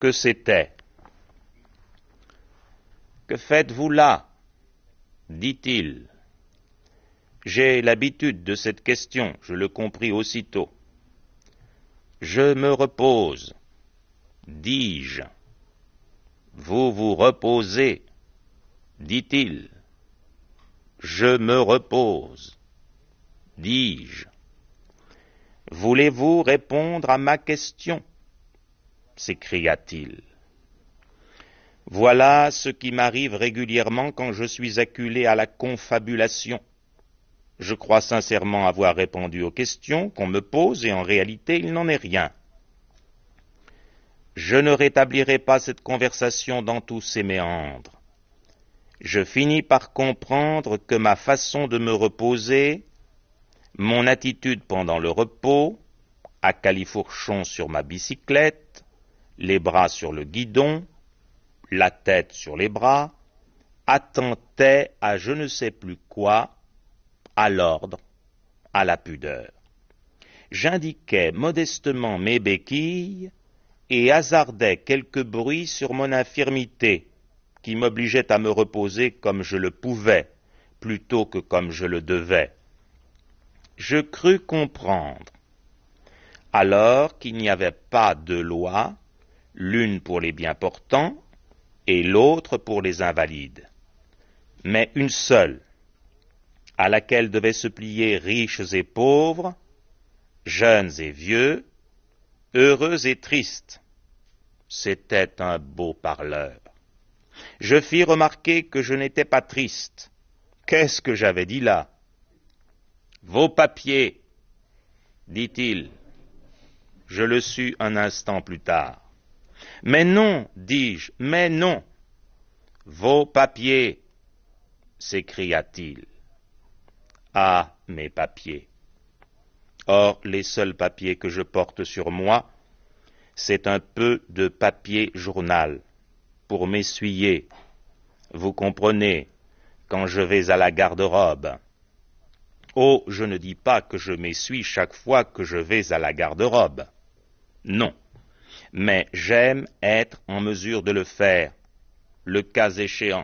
que c'était. « Que faites-vous là » dit-il. J'ai l'habitude de cette question, je le compris aussitôt. « Je me repose, dis-je. »« Vous vous reposez, dit-il. »« Je me repose, dis-je. »« Voulez-vous répondre à ma question » s'écria-t-il. Voilà ce qui m'arrive régulièrement quand je suis acculé à la confabulation. Je crois sincèrement avoir répondu aux questions qu'on me pose et en réalité il n'en est rien. Je ne rétablirai pas cette conversation dans tous ses méandres. Je finis par comprendre que ma façon de me reposer, mon attitude pendant le repos, à califourchon sur ma bicyclette, les bras sur le guidon, la tête sur les bras, attentait à je ne sais plus quoi, à l'ordre, à la pudeur. J'indiquais modestement mes béquilles et hasardais quelques bruits sur mon infirmité, qui m'obligeait à me reposer comme je le pouvais, plutôt que comme je le devais. Je crus comprendre alors qu'il n'y avait pas deux lois, l'une pour les bien portants et l'autre pour les invalides, mais une seule, à laquelle devaient se plier riches et pauvres, jeunes et vieux, heureux et tristes. C'était un beau parleur. Je fis remarquer que je n'étais pas triste. Qu'est-ce que j'avais dit là? Vos papiers, dit-il. Je le sus un instant plus tard. Mais non, dis-je, mais non. Vos papiers, s'écria-t-il. Ah, mes papiers. Or, les seuls papiers que je porte sur moi, c'est un peu de papier journal, pour m'essuyer, vous comprenez, quand je vais à la garde-robe. Oh, je ne dis pas que je m'essuie chaque fois que je vais à la garde-robe. Non, mais j'aime être en mesure de le faire, le cas échéant.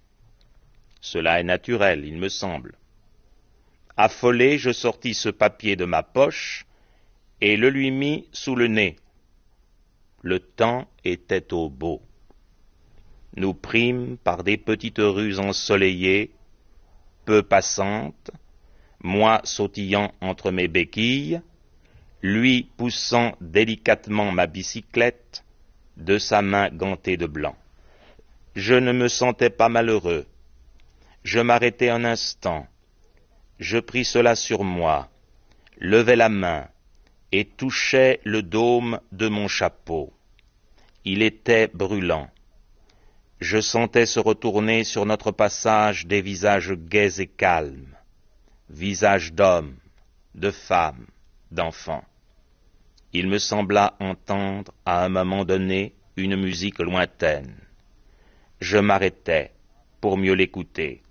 Cela est naturel, il me semble. Affolé, je sortis ce papier de ma poche et le lui mis sous le nez. Le temps était au beau. Nous prîmes par des petites rues ensoleillées, peu passantes, moi sautillant entre mes béquilles, lui poussant délicatement ma bicyclette de sa main gantée de blanc. Je ne me sentais pas malheureux. Je m'arrêtai un instant. Je pris cela sur moi, levai la main et touchai le dôme de mon chapeau. Il était brûlant. Je sentais se retourner sur notre passage des visages gais et calmes, visages d'hommes, de femmes, d'enfants. Il me sembla entendre à un moment donné une musique lointaine. Je m'arrêtai pour mieux l'écouter.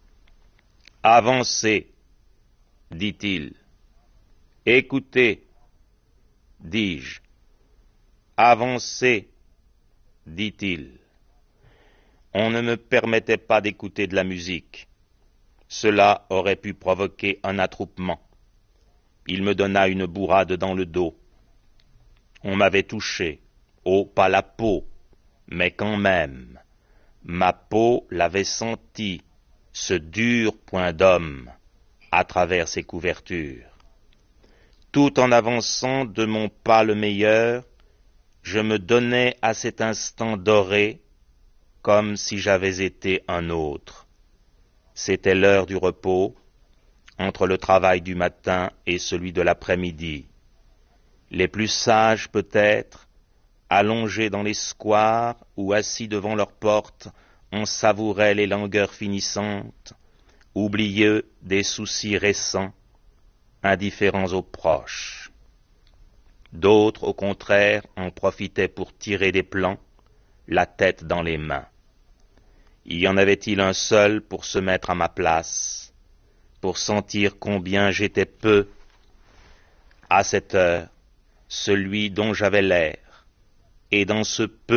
« Avancez » dit-il. « Écoutez » dis-je. « Avancez » dit-il. On ne me permettait pas d'écouter de la musique. Cela aurait pu provoquer un attroupement. Il me donna une bourrade dans le dos. On m'avait touché. Oh, pas la peau, mais quand même. Ma peau l'avait senti, ce dur poing d'homme, à travers ses couvertures. Tout en avançant de mon pas le meilleur, je me donnais à cet instant doré, comme si j'avais été un autre. C'était l'heure du repos, entre le travail du matin et celui de l'après-midi. Les plus sages, peut-être, allongés dans les squares ou assis devant leurs portes, en savouraient les langueurs finissantes, oublieux des soucis récents, indifférents aux proches. D'autres, au contraire, en profitaient pour tirer des plans, la tête dans les mains. Y en avait-il un seul pour se mettre à ma place, pour sentir combien j'étais peu, à cette heure, celui dont j'avais l'air, et dans ce peu